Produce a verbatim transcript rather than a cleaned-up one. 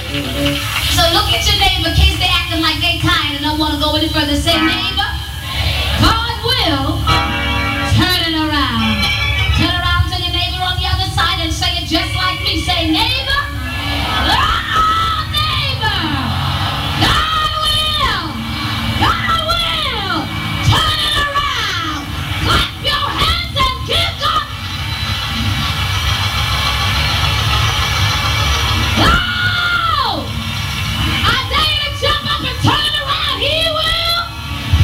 So look at your neighbor, in case they acting like they kind and don't want to go any further. Say, neighbor.